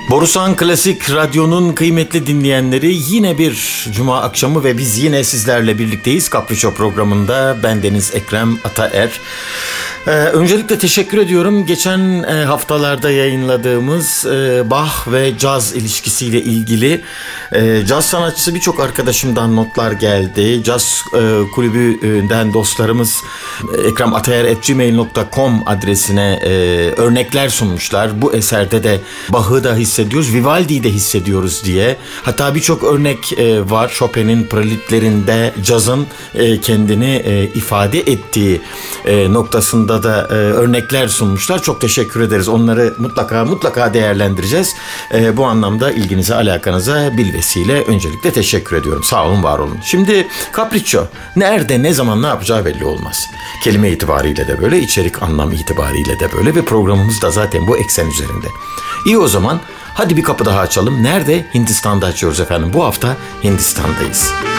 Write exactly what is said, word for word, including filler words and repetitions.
Borusan Klasik Radyo'nun kıymetli dinleyenleri, yine bir cuma akşamı ve biz yine sizlerle birlikteyiz. Capriccio programında bendeniz Ekrem Ataer. Ee, öncelikle teşekkür ediyorum. Geçen e, haftalarda yayınladığımız e, Bach ve caz ilişkisiyle ilgili e, caz sanatçısı birçok arkadaşımdan notlar geldi. Caz e, kulübünden dostlarımız e, ekrem ataer at gmail nokta com adresine e, örnekler sunmuşlar. Bu eserde de Bach'ı da hissediyoruz, Vivaldi'yi de hissediyoruz diye. Hatta birçok örnek e, var. Chopin'in prelütlerinde cazın e, kendini e, ifade ettiği e, noktasında da e, örnekler sunmuşlar. Çok teşekkür ederiz. Onları mutlaka mutlaka değerlendireceğiz. E, bu anlamda ilginize, alakanıza bilvesile öncelikle teşekkür ediyorum. Sağ olun, var olun. Şimdi Capriccio nerede, ne zaman, ne yapacağı belli olmaz. Kelime itibariyle de böyle, içerik anlam itibariyle de böyle ve programımız da zaten bu eksen üzerinde. İyi, o zaman hadi bir kapı daha açalım. Nerede? Hindistan'da açıyoruz efendim. Bu hafta Hindistan'dayız.